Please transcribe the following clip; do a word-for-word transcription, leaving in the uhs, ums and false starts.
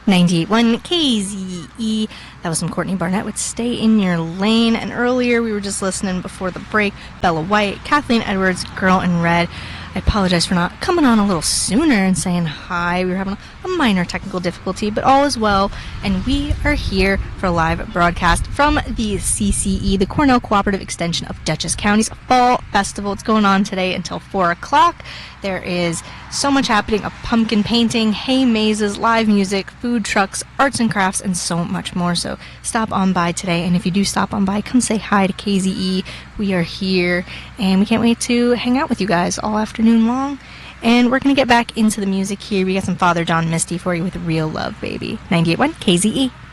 ninety-eight point one K Z E. That was some Courtney Barnett with Stay in Your Lane. And earlier we were just listening before the break, Bella White, Kathleen Edwards, Girl in Red. I apologize for not coming on a little sooner and saying hi. We were having a minor technical difficulty, but all is well. And we are here for a live broadcast from the C C E, the Cornell Cooperative Extension of Dutchess County's Fall Festival. It's going on today until four o'clock. There is so much happening, a pumpkin painting, hay mazes, live music, food trucks, arts and crafts, and so much more. So stop on by today, and if you do stop on by, come say hi to K Z E. We are here, and we can't wait to hang out with you guys all afternoon long. And we're going to get back into the music here. We got some Father John Misty for you with Real Love, Baby. ninety-eight point one K Z E.